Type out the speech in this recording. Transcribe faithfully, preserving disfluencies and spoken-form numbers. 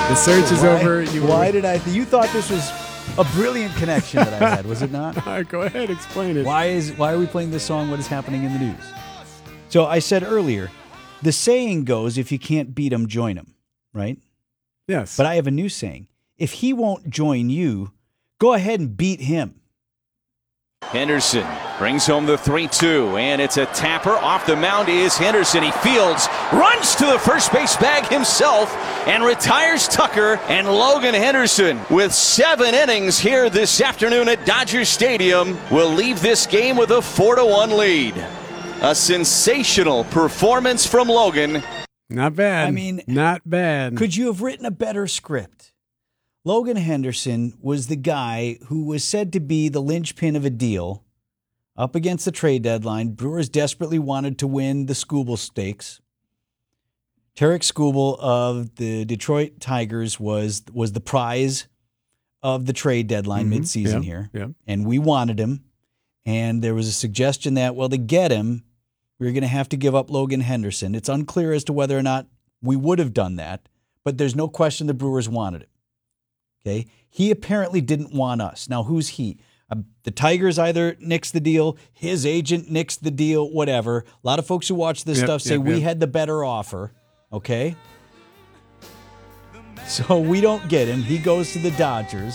The search is why, over. You why did I? You thought this was a brilliant connection that I had, was it not? All right, go ahead, explain it. Why is why are we playing this song? What is happening in the news? So I said earlier, the saying goes, if you can't beat 'em, join 'em, right? Yes. But I have a new saying. If he won't join you, go ahead and beat him. Henderson brings home the three two, and it's a tapper. Off the mound is Henderson. He fields, runs to the first base bag himself, and retires Tucker. And Logan Henderson, with seven innings here this afternoon at Dodger Stadium, will leave this game with a four to one lead. A sensational performance from Logan. Not bad. I mean, not bad. Could you have written a better script? Logan Henderson was the guy who was said to be the linchpin of a deal up against the trade deadline. Brewers desperately wanted to win the Skubal Stakes. Tarek Skubal of the Detroit Tigers was was the prize of the trade deadline mm-hmm. midseason yep. here. Yep. And we wanted him. And there was a suggestion that, well, to get him, we were going to have to give up Logan Henderson. It's unclear as to whether or not we would have done that, but there's no question the Brewers wanted him. Okay, he apparently didn't want us. Now, who's he? Uh, the Tigers either nixed the deal, his agent nixed the deal, whatever. A lot of folks who watch this yep, stuff say yep, we yep. had the better offer. Okay, so we don't get him. He goes to the Dodgers.